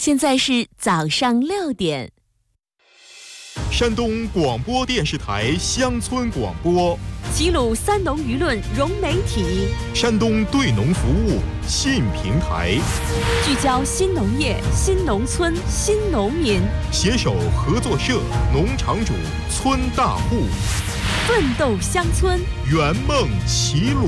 现在是早上6点。 山东广播电视台乡村广播， 齐鲁三农舆论融媒体， 山东对农服务新平台， 聚焦新农业、新农村、新农民， 携手合作社、农场主、村大户， 奋斗乡村， 圆梦齐鲁。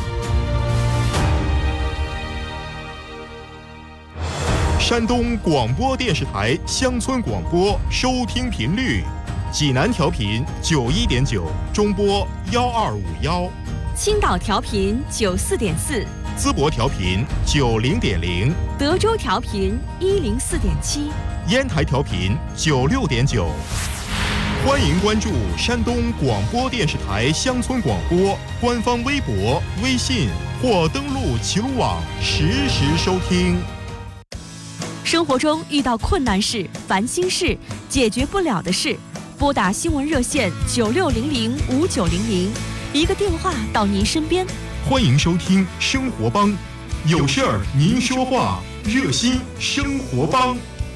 山东广播电视台乡村广播收听频率：济南调频91.9，中波1251； 青岛调频94.4， 淄博调频90.0， 德州调频104.7， 烟台调频96.9。欢迎关注山东广播电视台乡村广播官方微博、微信或登录齐鲁网实时收听。 生活中遇到困难事、烦心事、解决不了的事，拨打新闻热线96005900，一个电话到您身边。 欢迎收听生活帮，有事儿您说话，热心生活帮。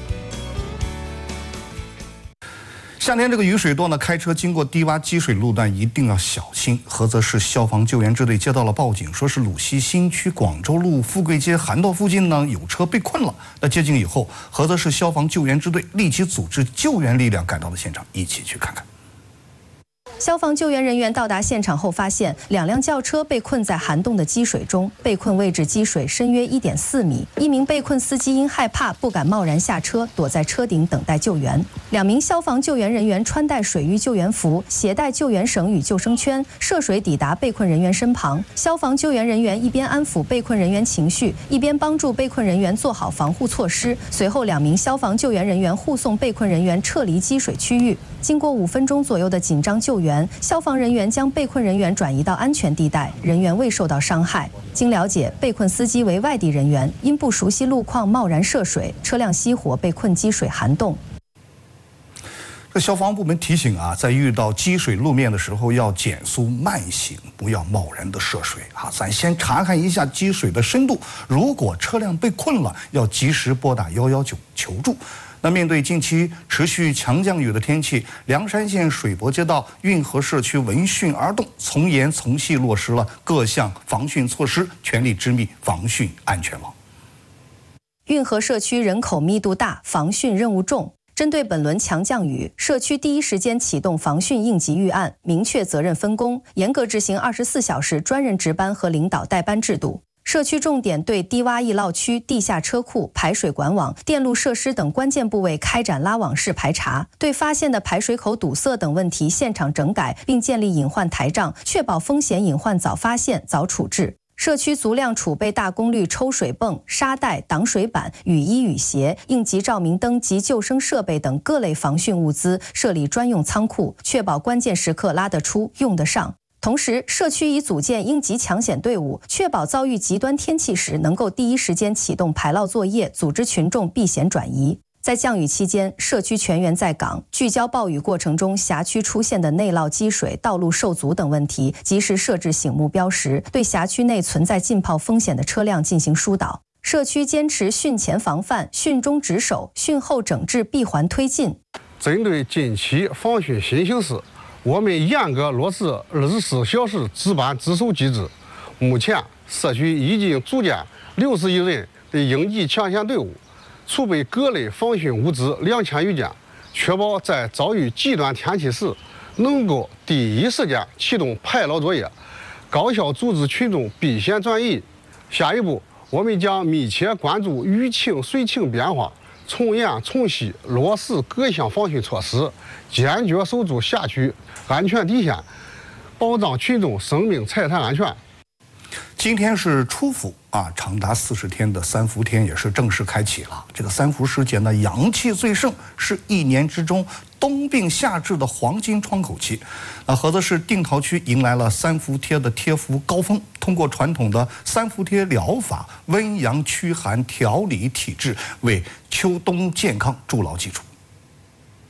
夏天这个雨水多呢，开车经过低洼积水路段一定要小心。菏泽市消防救援支队接到了报警，说是鲁西新区广州路富贵街涵道附近呢有车被困了。那接警以后，菏泽市消防救援支队立即组织救援力量赶到了现场，一起去看看。 消防救援人员到达现场后，发现2辆轿车被困在涵洞的积水中，被困位置积水深约1.4米。一名被困司机因害怕不敢贸然下车，躲在车顶等待救援。2名消防救援人员穿戴水域救援服，携带救援绳与救生圈，涉水抵达被困人员身旁。消防救援人员一边安抚被困人员情绪，一边帮助被困人员做好防护措施。随后2名消防救援人员护送被困人员撤离积水区域。经过5分钟左右的紧张救援，消防人员将被困人员转移到安全地带，人员未受到伤害。经了解，被困司机为外地人员，因不熟悉路况贸然涉水，车辆熄火被困积水涵洞。 这消防部门提醒啊，在遇到积水路面的时候要减速慢行，不要贸然的涉水啊。咱先查看一下积水的深度，如果车辆被困了，要及时拨打119求助。那面对近期持续强降雨的天气，凉山县水泊街道运河社区闻讯而动，从严从细落实了各项防汛措施，全力织密防汛安全网。 运河社区人口密度大，防汛任务重。针对本轮强降雨，社区第一时间启动防汛应急预案，明确责任分工，严格执行24小时专人值班和领导带班制度。社区重点对低洼易涝区、地下车库、排水管网、电路设施等关键部位开展拉网式排查，对发现的排水口堵塞等问题现场整改，并建立隐患台账，确保风险隐患早发现、早处置。社区足量储备大功率抽水泵、沙袋、挡水板、雨衣雨鞋、应急照明灯及救生设备等各类防汛物资，设立专用仓库，确保关键时刻拉得出、用得上。同时，社区已组建应急抢险队伍，确保遭遇极端天气时能够第一时间启动排涝作业，组织群众避险转移。在降雨期间，社区全员在岗，聚焦暴雨过程中辖区出现的内涝积水、道路受阻等问题，及时设置醒目标识，对辖区内存在浸泡风险的车辆进行疏导。社区坚持汛前防范、汛中值守、汛后整治闭环推进。 针对近期防汛新形势，我们严格落实24小时值班值守机制。目前，社区已经组建61人的应急抢险队伍，储备各类防汛物资2000余件，确保在遭遇极端天气时，能够第一时间启动排涝作业，高效组织群众避险转移。下一步，我们将密切关注雨情、水情变化，从严从细落实各项防汛措施，坚决守住辖区安全底线，保障群众生命财产安全。 今天是初伏啊，长达40天的三伏天也是正式开启了。这个三伏时节呢，阳气最盛，是1年之中冬病夏治的黄金窗口期。菏泽市定陶区迎来了三伏贴的贴服高峰，通过传统的三伏贴疗法，温阳驱寒，调理体质，为秋冬健康筑牢基础。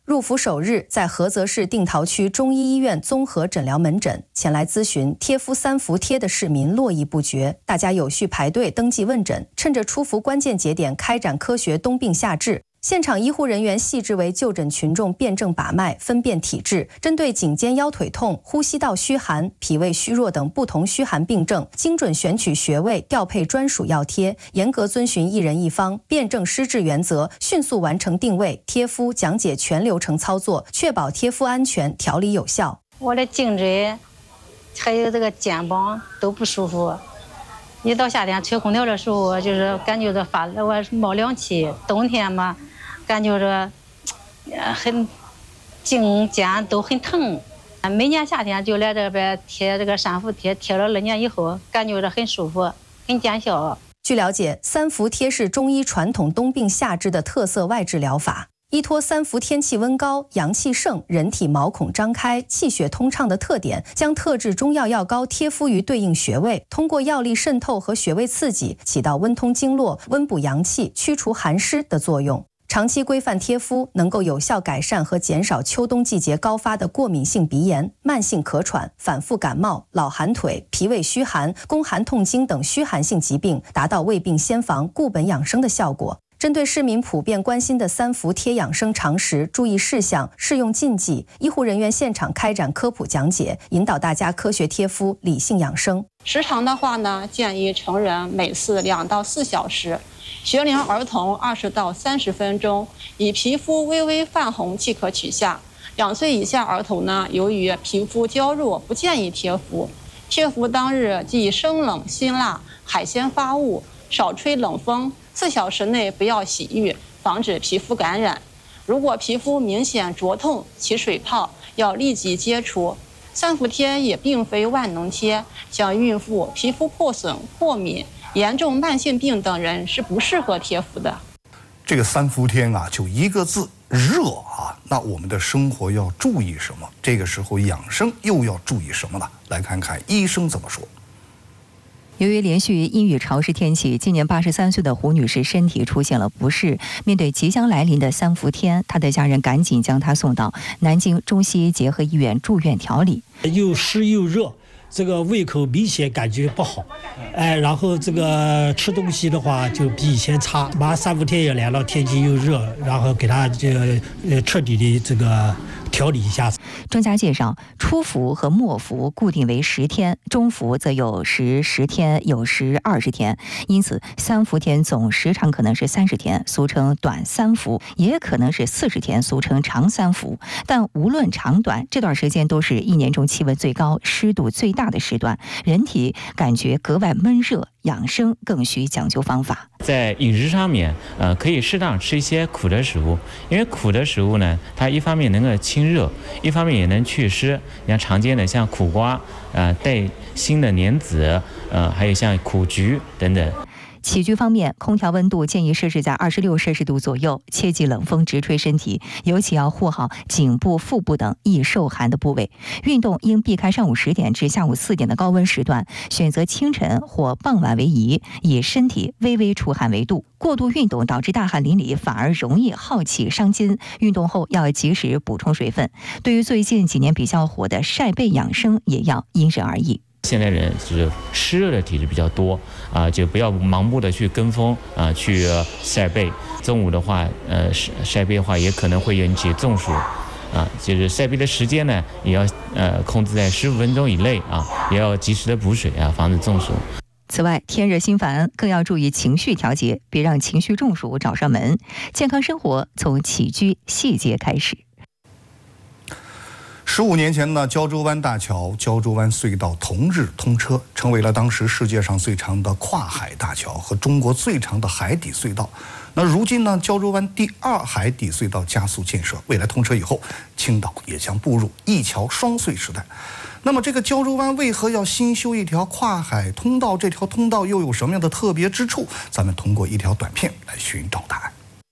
入伏首日，在菏泽市定陶区中医医院综合诊疗门诊前来咨询贴敷3伏贴的市民络绎不绝，大家有序排队登记问诊，趁着出伏关键节点开展科学冬病夏治。现场医护人员细致为就诊群众辩证把脉，分辨体质，针对颈肩腰腿痛、呼吸道虚寒、脾胃虚弱等不同虚寒病症，精准选取穴位，调配专属药贴，严格遵循1人1方、辩证施治原则，迅速完成定位、贴敷、讲解全流程操作，确保贴敷安全、调理有效。 我的颈椎还有这个肩膀都不舒服。一到夏天吹空调的时候，就是感觉着我冒凉气，冬天嘛，感觉着很颈肩都很疼。每年夏天就来这边贴这个3伏贴，贴了2年以后，感觉着很舒服，很见效。 据了解，3伏贴是中医传统冬病夏治的特色外治疗法。依托3伏天气温高、阳气盛、人体毛孔张开、气血通畅的特点，将特制中药药膏贴敷于对应穴位，通过药力渗透和穴位刺激，起到温通经络、温补阳气、驱除寒湿的作用。长期规范贴敷，能够有效改善和减少秋冬季节高发的过敏性鼻炎、慢性咳喘、反复感冒、老寒腿、脾胃虚寒、宫寒痛经等虚寒性疾病，达到未病先防、固本养生的效果。针对市民普遍关心的3伏贴养生常识、注意事项、适用禁忌，医护人员现场开展科普讲解，引导大家科学贴敷、理性养生。 时长的话呢，建议成人每次2到4小时，学龄儿童20到30分钟，以皮肤微微泛红即可取下。2岁以下儿童呢，由于皮肤娇弱，不建议贴敷。贴敷当日忌生冷、辛辣、海鲜发物，少吹冷风。4小时内不要洗浴，防止皮肤感染。如果皮肤明显灼痛、起水泡，要立即揭除。3伏贴也并非万能贴，像孕妇、皮肤破损、过敏、严重慢性病等人是不适合贴敷的。 这个3伏天啊，就一个字，热啊。那我们的生活要注意什么？这个时候养生又要注意什么呢？来看看医生怎么说。 由于连续阴雨潮湿天气，今年83岁的胡女士身体出现了不适。面对即将来临的3伏天，她的家人赶紧将她送到南京中西医结合医院住院调理。 又湿又热，这个胃口明显感觉不好，然后这个吃东西的话就比以前差。马上3伏天也来了，天气又热，然后给她彻底的这个调理一下。 专家介绍，初伏和末伏固定为10天，中伏则有时10天，有时20天。因此，3伏天总时长可能是30天，俗称短3伏，也可能是40天，俗称长3伏。但无论长短，这段时间都是1年中气温最高、湿度最大的时段，人体感觉格外闷热。养生更需讲究方法， 在饮食上面，可以适当吃一些苦的食物，因为苦的食物呢，它一方面能够清热，一方面也能祛湿。你看常见的像苦瓜，带锌的莲子，还有像苦菊等等。 起居方面，空调温度建议设置在26摄氏度左右，切忌冷风直吹身体，尤其要护好颈部、腹部等易受寒的部位。运动应避开上午10点至下午4点的高温时段，选择清晨或傍晚为宜，以身体微微出汗为度。过度运动导致大汗淋漓，反而容易耗气伤筋。运动后要及时补充水分。对于最近几年比较火的晒背养生，也要因人而异。 现在人是湿热的体质比较多就不要盲目的去跟风去晒背。中午的话，晒背的话也可能会引起中暑就是晒背的时间呢，也要控制在15分钟以内也要及时的补水防止中暑。 此外，天热心烦，更要注意情绪调节，别让情绪中暑找上门。健康生活从起居细节开始。 15年前呢，胶州湾大桥、胶州湾隧道同日通车，成为了当时世界上最长的跨海大桥和中国最长的海底隧道。那如今呢，胶州湾第2海底隧道加速建设，未来通车以后，青岛也将步入一桥双隧时代。那么这个胶州湾为何要新修一条跨海通道？这条通道又有什么样的特别之处？咱们通过一条短片来寻找答案。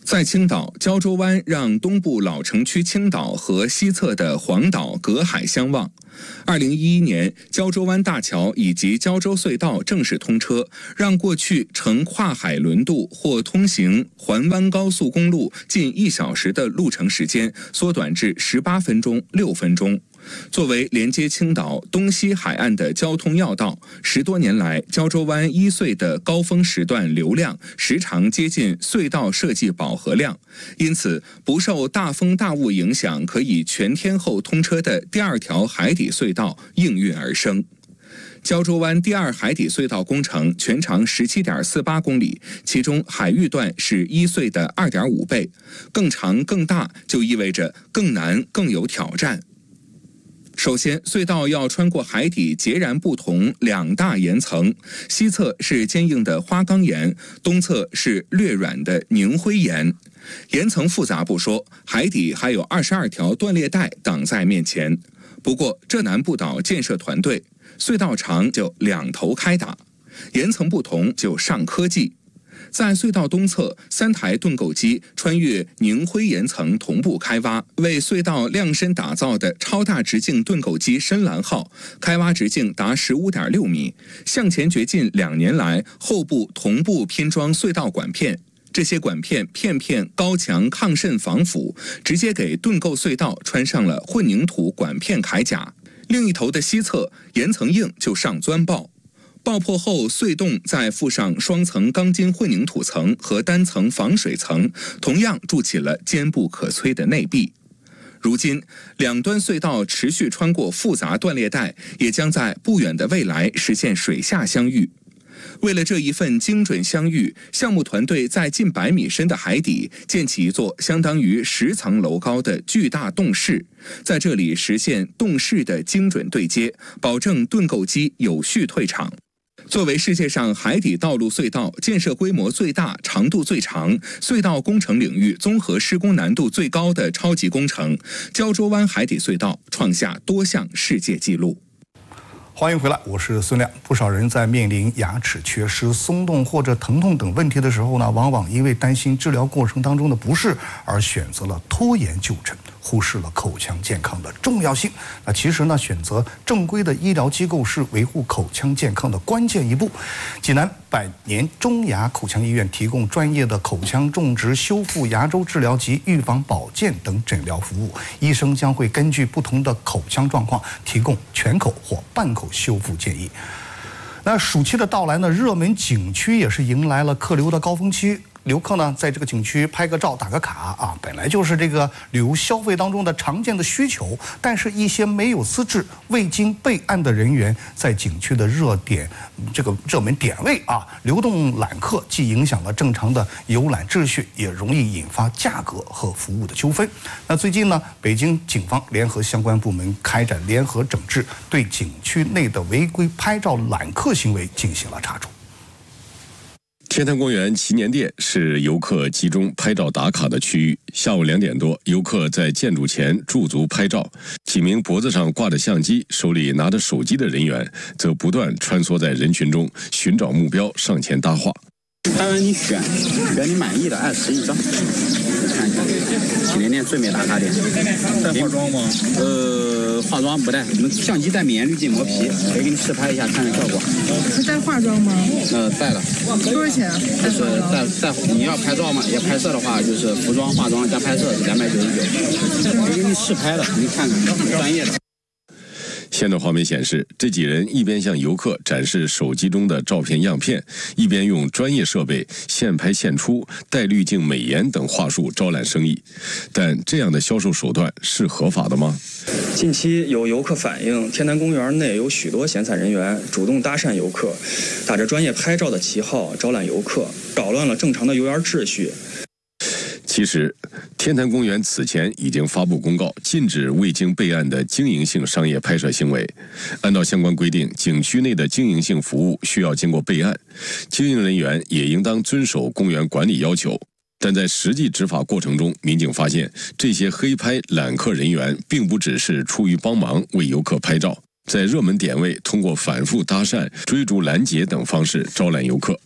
在青岛，胶州湾让东部老城区青岛和西侧的黄岛隔海相望。2011年，胶州湾大桥以及胶州隧道正式通车，让过去乘跨海轮渡或通行环湾高速公路近1小时的路程时间缩短至18分钟、6分钟。作为连接青岛东西海岸的交通要道，10多年来，胶州湾1隧的高峰时段流量时常接近隧道设计饱和量，因此不受大风大雾影响，可以全天候通车的第2条海底隧道应运而生。胶州湾第2海底隧道工程全长17.48公里，其中海域段是1隧的2.5倍，更长更大就意味着更难更有挑战。首先，隧道要穿过海底截然不同2大岩层，西侧是坚硬的花岗岩，东侧是略软的凝灰岩。岩层复杂不说，海底还有22条断裂带挡在面前。不过这难不倒建设团队，隧道长就2头开打，岩层不同就上科技。在隧道东侧，3台盾构机穿越凝灰岩层同步开挖，为隧道量身打造的超大直径盾构机深蓝号开挖直径达15.6米，向前掘进2年来，后部同步拼装隧道管片。这些管片片片高强抗渗防腐，直接给盾构隧道穿上了混凝土管片铠甲。另一头的西侧，岩层硬就上钻爆。爆破后，隧洞再附上双层钢筋混凝土层和单层防水层，同样筑起了坚不可摧的内壁。如今，两端隧道持续穿过复杂断裂带，也将在不远的未来实现水下相遇。为了这一份精准相遇，项目团队在近100米深的海底建起一座相当于10层楼高的巨大洞室，在这里实现洞室的精准对接，保证盾构机有序退场。作为世界上海底道路隧道建设规模最大、长度最长、隧道工程领域综合施工难度最高的超级工程，胶州湾海底隧道创下多项世界纪录。 欢迎回来，我是孙亮。不少人在面临牙齿缺失、松动或者疼痛等问题的时候呢，往往因为担心治疗过程当中的不适而选择了拖延就诊，忽视了口腔健康的重要性。那其实呢，选择正规的医疗机构是维护口腔健康的关键一步。济南百年中牙口腔医院提供专业的口腔种植、修复、牙周治疗及预防保健等诊疗服务，医生将会根据不同的口腔状况提供全口或半口修复建议。那暑期的到来呢，热门景区也是迎来了客流的高峰期。游客呢，在这个景区拍个照、打个卡啊，本来就是这个旅游消费当中的常见的需求。但是，一些没有资质、未经备案的人员，在景区的热门点位啊，流动揽客，既影响了正常的游览秩序，也容易引发价格和服务的纠纷。那最近呢，北京警方联合相关部门开展联合整治，对景区内的违规拍照揽客行为进行了查处。 天坛公园祈年殿是游客集中拍照打卡的区域。下午2点多，游客在建筑前驻足拍照，几名脖子上挂着相机、手里拿着手机的人员则不断穿梭在人群中，寻找目标，上前搭话。 拍完你选你满意的，20一张。看一下，祈年殿最美打卡点。带化妆吗？化妆不带，我们相机带免滤镜磨皮，可以给你试拍一下，看看效果。 是带化妆吗？ 带了。 多少钱？ 就是带你要拍照嘛，也拍摄的话，就是服装、化妆加拍摄是299，可以给你试拍的，你看看，专业的。 现在画面显示，这几人一边向游客展示手机中的照片样片，一边用专业设备现拍现出、带滤镜美颜等话术招揽生意。但这样的销售手段是合法的吗？ 近期有游客反映，天坛公园内有许多闲散人员主动搭讪游客，打着专业拍照的旗号招揽游客，扰乱了正常的游园秩序。 其实，天坛公园此前已经发布公告，禁止未经备案的经营性商业拍摄行为。按照相关规定，景区内的经营性服务需要经过备案，经营人员也应当遵守公园管理要求。但在实际执法过程中，民警发现这些黑拍揽客人员并不只是出于帮忙为游客拍照，在热门点位通过反复搭讪、追逐拦截等方式招揽游客。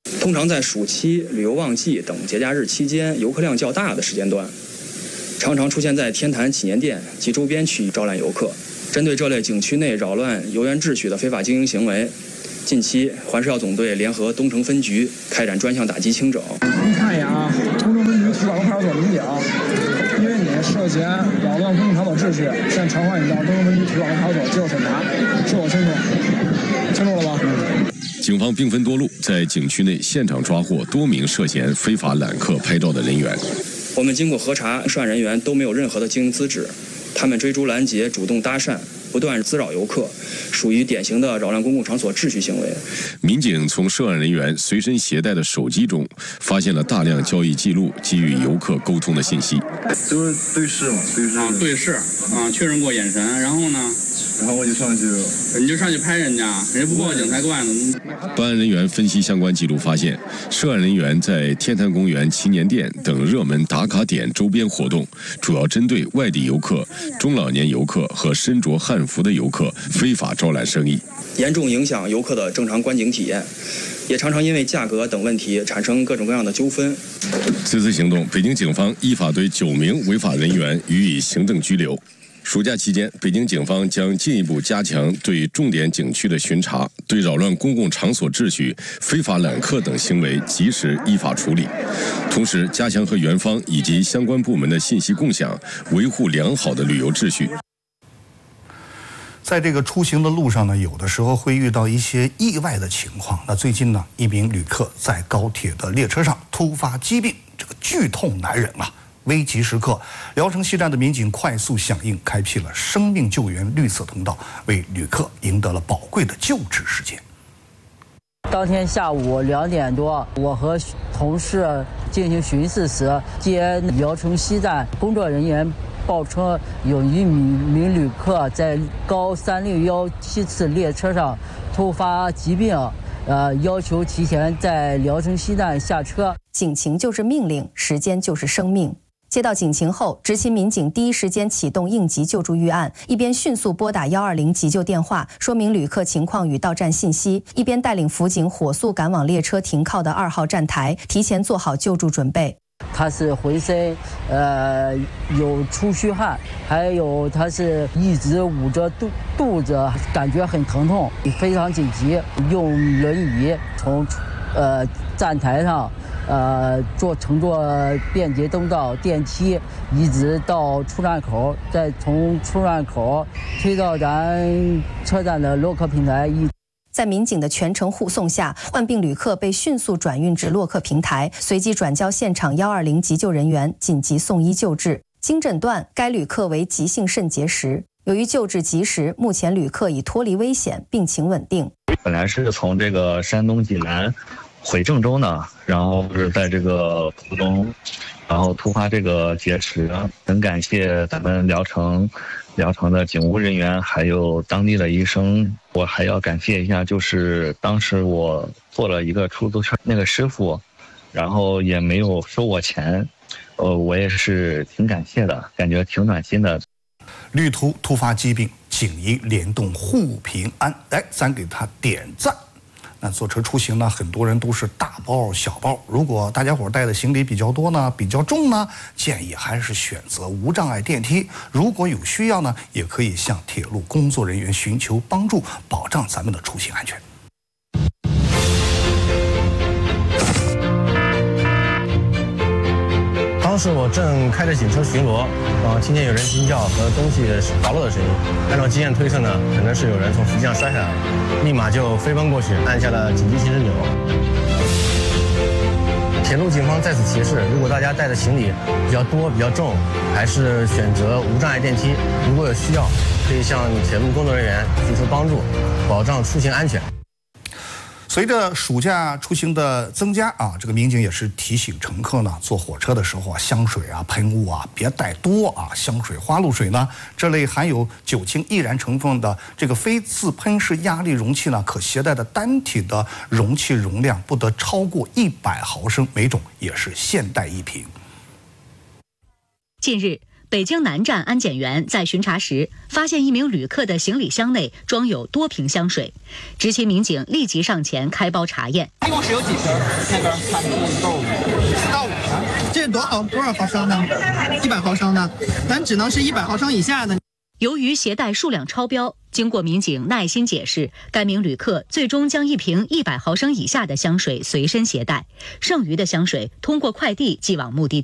通常在暑期、旅游旺季等节假日期间，游客量较大的时间段，常常出现在天坛祈年殿及周边区域招揽游客。针对这类景区内扰乱游园秩序的非法经营行为，近期环市药总队联合东城分局开展专项打击清整。 您看一眼啊，东城分局土瓦派出所民警，因为你涉嫌扰乱公共场所秩序，现在传唤你到东城分局土瓦派出所接受审查，是否清楚了吧？ 警方兵分多路，在景区内现场抓获多名涉嫌非法揽客拍照的人员。 我们经过核查，涉案人员都没有任何的经营资质，他们追逐拦截、主动搭讪，不断滋扰游客，属于典型的扰乱公共场所秩序行为。 民警从涉案人员随身携带的手机中发现了大量交易记录及与游客沟通的信息。 就是对视嘛， 对视确认过眼神，然后呢？ 然后我就上去， 你就上去拍人家不报警才怪呢。 办案人员分析相关记录发现，涉案人员在天坛公园、祈年殿等热门打卡点周边活动，主要针对外地游客、中老年游客和身着汉服的游客非法招揽生意， 严重影响游客的正常观景体验，也常常因为价格等问题产生各种各样的纠纷。 此次行动，北京警方依法对9名违法人员予以行政拘留。暑假期间，北京警方将进一步加强对重点景区的巡查，对扰乱公共场所秩序、非法揽客等行为及时依法处理，同时加强和园方以及相关部门的信息共享，维护良好的旅游秩序。 在这个出行的路上呢，有的时候会遇到一些意外的情况。那最近呢，一名旅客在高铁的列车上突发疾病，这个剧痛难忍啊！危急时刻，聊城西站的民警快速响应，开辟了生命救援绿色通道，为旅客赢得了宝贵的救治时间。 当天下午2点多，我和同事进行巡视时，接聊城西站工作人员报称，有一名旅客在高3617次列车上突发疾病，要求提前在聊城西站下车。 警情就是命令，时间就是生命。接到警情后，执勤民警第一时间启动应急救助预案，一边迅速拨打120急救电话，说明旅客情况与到站信息，一边带领辅警火速赶往列车停靠的2号站台，提前做好救助准备。 他是浑身有出虚汗，还有他是一直捂着肚子，感觉很疼痛，非常紧急，用轮椅从站台上乘坐便捷通道电梯，一直到出站口，再从出站口推到咱车站的洛克平台。 在民警的全程护送下，患病旅客被迅速转运至洛克平台，随即转交现场120急救人员紧急送医救治。经诊断，该旅客为急性肾结石。由于救治及时，目前旅客已脱离危险，病情稳定。 本来是从这个山东济南回郑州呢，然后是在这个途中，然后突发这个结石，很感谢咱们聊城的警务人员，还有当地的医生。我还要感谢一下，就是当时我坐了一个出租车那个师傅，然后也没有收我钱，我也是挺感谢的，感觉挺暖心的。 旅途突发疾病，警医联动护平安，咱给他点赞。那坐车出行呢，很多人都是大包小包。如果大家伙带的行李比较多呢，比较重呢，建议还是选择无障碍电梯。如果有需要呢，也可以向铁路工作人员寻求帮助，保障咱们的出行安全。 当时我正开着警车巡逻，听见有人惊叫和东西滑落的声音。按照经验推测呢，可能是有人从扶梯上摔下来了，立马就飞奔过去，按下了紧急行驶钮。铁路警方在此提示，如果大家带的行李比较多、比较重，还是选择无障碍电梯。如果有需要，可以向铁路工作人员寻求帮助，保障出行安全。 随着暑假出行的增加啊，这个民警也是提醒乘客呢，坐火车的时候啊，香水啊、喷雾啊别带多啊。香水、花露水呢，这类含有酒精易燃成分的这个非自喷式压力容器呢，可携带的单体的容器容量不得超过100毫升，每种也是限带1瓶。 近日， 北京南站安检员在巡查时，发现一名旅客的行李箱内装有多瓶香水，执勤民警立即上前开包查验。 一共是有几瓶？那边3到5瓶。这是多少毫升呢？100毫升的，咱只能是100毫升以下的。 由于携带数量超标，经过民警耐心解释，该名旅客最终将一瓶100毫升以下的香水随身携带，剩余的香水通过快递寄往目的地。